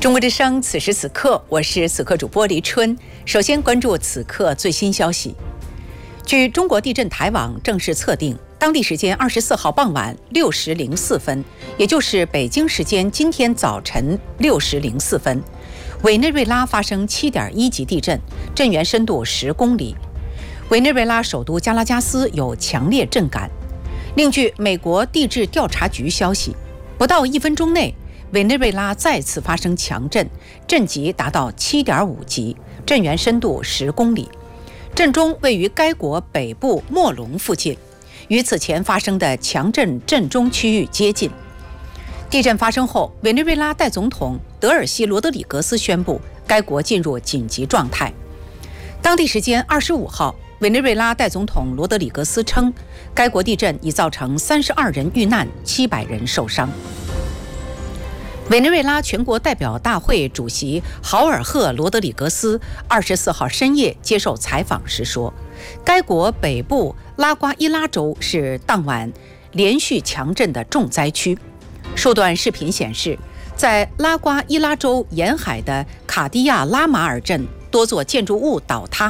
中国之声，此时此刻，我是此刻主播黎春。首先关注此刻最新消息。据中国地震台网正式测定，当地时间24号傍晚6时04分，也就是北京时间今天早晨6时04分，委内瑞拉发生7.1级地震，震源深度10公里。委内瑞拉首都加拉加斯有强烈震感。另据美国地质调查局消息，不到1分钟内，委内瑞拉再次发生强震，震级达到7.5级，震源深度10公里。震中位于该国北部莫龙附近，与此前发生的强震震中区域接近。地震发生后，委内瑞拉代总统德尔西罗德里格斯宣布该国进入紧急状态。当地时间25号，委内瑞拉代总统罗德里格斯称，该国地震已造成32人遇难，700人受伤。委内瑞拉全国代表大会主席豪尔赫·罗德里格斯24号深夜接受采访时说，该国北部拉瓜伊拉州是当晚连续强震的重灾区。数段视频显示，在拉瓜伊拉州沿海的卡迪亚拉马尔镇，多座建筑物倒塌，